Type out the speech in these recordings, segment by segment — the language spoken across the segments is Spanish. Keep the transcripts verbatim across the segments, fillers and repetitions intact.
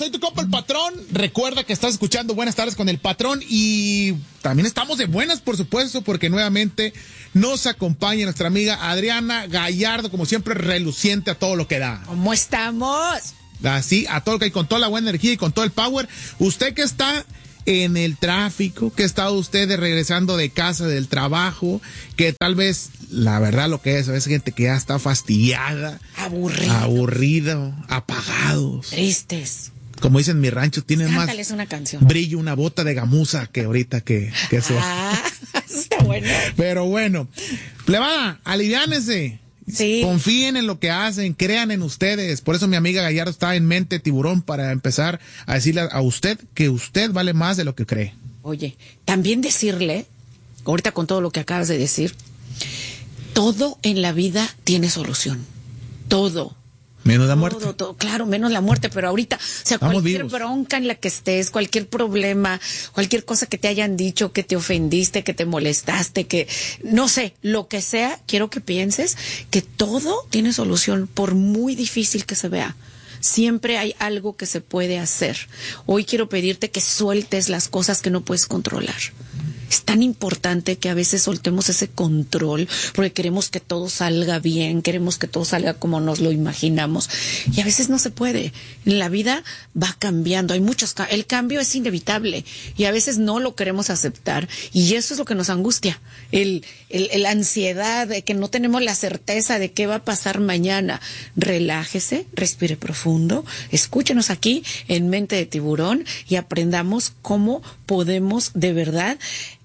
soy tu compa el Patrón. Recuerda que estás escuchando Buenas Tardes con el Patrón y también estamos de buenas, por supuesto, porque nuevamente nos acompaña nuestra amiga Adriana Gallardo, como siempre, reluciente a todo lo que da. ¿Cómo estamos? Así, a todo lo que hay, con toda la buena energía y con todo el power. Usted que está en el tráfico, que está usted de regresando de casa, del trabajo, que tal vez, la verdad lo que es, es gente que ya está fastidiada, aburrido, aburrido, apagados, tristes. Como dicen en mi rancho, tienen más una canción. brillo una bota de gamuza que ahorita que, que eso. Ah, eso está bueno. Pero bueno, plebada, aliviánese. Sí. Confíen en lo que hacen, crean en ustedes. Por eso mi amiga Gallardo está en mente tiburón para empezar a decirle a usted que usted vale más de lo que cree. Oye, también decirle, ahorita con todo lo que acabas de decir, todo en la vida tiene solución. Todo. Menos la muerte. Todo, todo, claro, menos la muerte, pero ahorita, o sea, Estamos cualquier vivos. bronca en la que estés, cualquier problema, cualquier cosa que te hayan dicho, que te ofendiste, que te molestaste, que, no sé, lo que sea, quiero que pienses que todo tiene solución, por muy difícil que se vea. Siempre hay algo que se puede hacer. Hoy quiero pedirte que sueltes las cosas que no puedes controlar. Es tan importante que a veces soltemos ese control porque queremos que todo salga bien, queremos que todo salga como nos lo imaginamos y a veces no se puede. La vida va cambiando, hay muchos, el cambio es inevitable y a veces no lo queremos aceptar y eso es lo que nos angustia, el, el, el ansiedad de que no tenemos la certeza de qué va a pasar mañana. Relájese, respire profundo, escúchenos aquí en Mente de Tiburón y aprendamos cómo podemos de verdad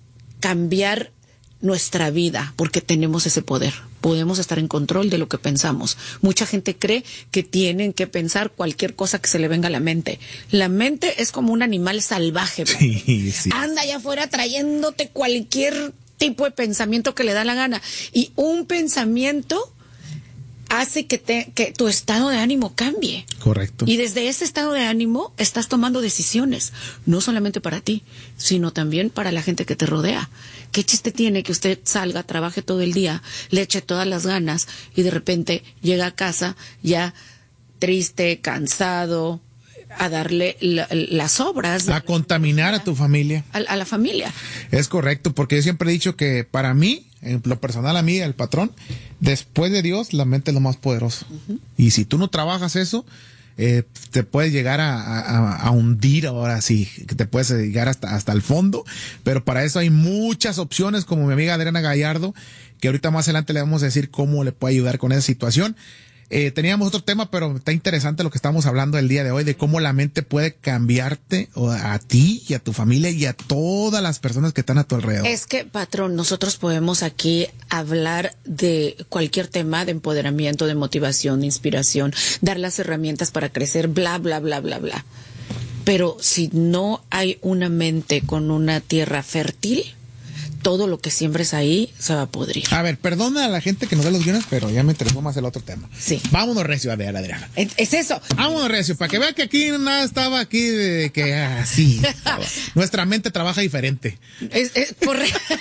cambiar nuestra vida, porque tenemos ese poder. Podemos estar en control de lo que pensamos. Mucha gente cree que tienen que pensar cualquier cosa que se le venga a la mente. La mente es como un animal salvaje. Sí, sí. Anda allá afuera trayéndote cualquier tipo de pensamiento que le da la gana. Y un pensamiento hace que, te, que tu estado de ánimo cambie. Correcto. Y desde ese estado de ánimo estás tomando decisiones, no solamente para ti, sino también para la gente que te rodea. ¿Qué chiste tiene que usted salga, trabaje todo el día, le eche todas las ganas y de repente llega a casa ya triste, cansado, a darle la, las obras? A contaminar a tu familia. A, a la familia. Es correcto, porque yo siempre he dicho que para mí, en lo personal a mí, el Patrón, después de Dios, la mente es lo más poderoso. Uh-huh. Y si tú no trabajas eso, eh, te puedes llegar a, a, a hundir ahora sí, que te puedes llegar hasta, hasta el fondo, pero para eso hay muchas opciones, como mi amiga Adriana Gallardo, que ahorita más adelante le vamos a decir cómo le puede ayudar con esa situación. Eh, teníamos otro tema, pero está interesante lo que estamos hablando el día de hoy, de cómo la mente puede cambiarte a ti y a tu familia y a todas las personas que están a tu alrededor. Es que, Patrón, nosotros podemos aquí hablar de cualquier tema de empoderamiento, de motivación, de inspiración, dar las herramientas para crecer, bla, bla, bla, bla, bla. Pero si no hay una mente con una tierra fértil, todo lo que siembres ahí se va a podrir. A ver, perdona a la gente que nos da los guiones, pero ya me interesó más el otro tema. Sí. Vámonos recio, a ver, Adriana. Es, es eso. Vámonos recio, para que vea que aquí nada estaba aquí de que así. Ah, nuestra mente trabaja diferente. Es, es por...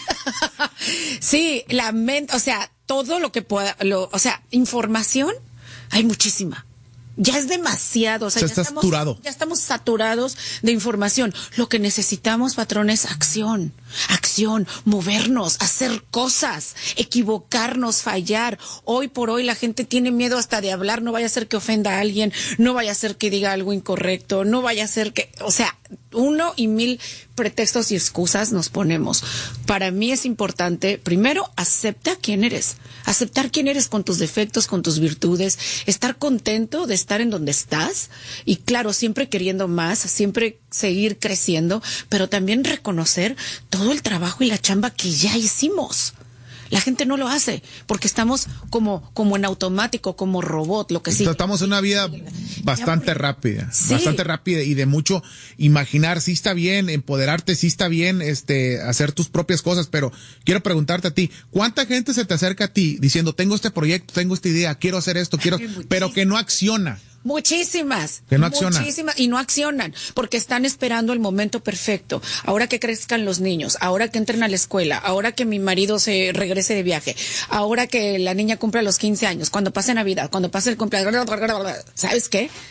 Sí, la mente, o sea, todo lo que pueda, lo, o sea, información, hay muchísima. Ya es demasiado, o sea, Se ya está estamos, saturado. ya estamos saturados de información. Lo que necesitamos, Patrón, es acción, acción, movernos, hacer cosas, equivocarnos, fallar. Hoy por hoy la gente tiene miedo hasta de hablar, no vaya a ser que ofenda a alguien, no vaya a ser que diga algo incorrecto, no vaya a ser que, o sea, uno y mil pretextos y excusas nos ponemos. Para mí es importante, primero, acepta quién eres. Aceptar quién eres con tus defectos, con tus virtudes, estar contento de estar en donde estás y claro, siempre queriendo más, siempre seguir creciendo, pero también reconocer todo el trabajo y la chamba que ya hicimos. La gente no lo hace porque estamos como, como en automático, como robot, lo que sí. Estamos en una vida bastante rápida, sí. bastante rápida y de mucho imaginar. Sí está bien empoderarte, sí está bien este hacer tus propias cosas, pero quiero preguntarte a ti, ¿cuánta gente se te acerca a ti diciendo, tengo este proyecto, tengo esta idea, quiero hacer esto, quiero, pero que no acciona? Muchísimas, que no accionan. muchísimas, y no accionan, porque están esperando el momento perfecto. Ahora que crezcan los niños, ahora que entren a la escuela, ahora que mi marido se regrese de viaje, ahora que la niña cumpla los quince años, cuando pase Navidad, cuando pase el cumpleaños, ¿sabes qué?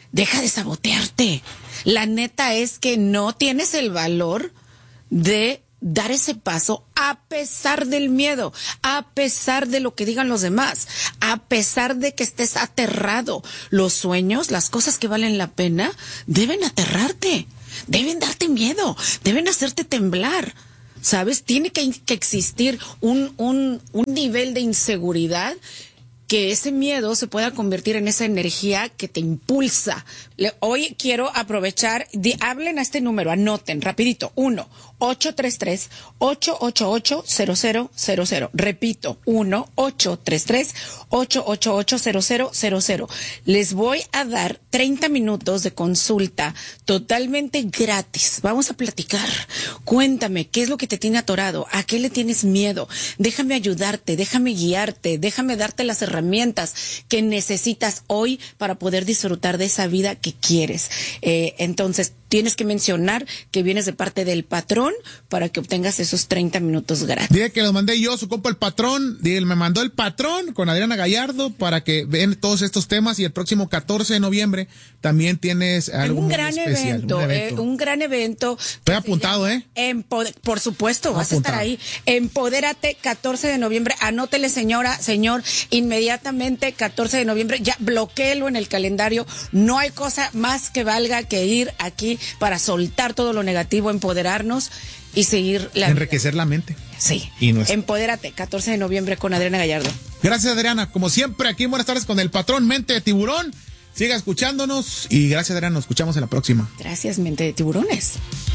deja de sabotearte. La neta es que no tienes el valor de dar ese paso a pesar del miedo, a pesar de lo que digan los demás, a pesar de que estés aterrado. Los sueños, las cosas que valen la pena, deben aterrarte, deben darte miedo, deben hacerte temblar. ¿Sabes? Tiene que, que existir un, un, un nivel de inseguridad que ese miedo se pueda convertir en esa energía que te impulsa. Le, hoy quiero aprovechar, di, hablen a este número, anoten rapidito, uno ocho tres tres, ocho ocho ocho, cero cero cero cero. Repito, uno ocho tres tres, ocho ocho ocho, cero cero cero cero. Les voy a dar treinta minutos de consulta totalmente gratis. Vamos a platicar. Cuéntame, ¿qué es lo que te tiene atorado? ¿A qué le tienes miedo? Déjame ayudarte, déjame guiarte, déjame darte las herramientas que necesitas hoy para poder disfrutar de esa vida que quieres. Eh, entonces, tienes que mencionar que vienes de parte del patrón para que obtengas esos treinta minutos gratis. Dile que los mandé yo, su compa el patrón. Dile, me mandó el patrón con Adriana Gallardo para que vean todos estos temas. Y el próximo catorce de noviembre también tienes algo un muy gran especial. Evento, un evento. Eh, un gran evento. Estoy apuntado, ¿eh? Empoder- por supuesto, Estoy vas apuntado. a estar ahí. Empodérate, catorce de noviembre. Anótele, señora, señor, inmediatamente, catorce de noviembre. Ya bloquéelo en el calendario. No hay cosa más que valga que ir aquí para soltar todo lo negativo, empoderarnos y seguir la Enriquecer vida. la mente. Sí. Y nuestra. Empodérate, catorce de noviembre con Adriana Gallardo. Gracias, Adriana. Como siempre, aquí en Buenas Tardes con el patrón Mente de Tiburón. Siga escuchándonos y gracias, Adriana. Nos escuchamos en la próxima. Gracias, mente de tiburones.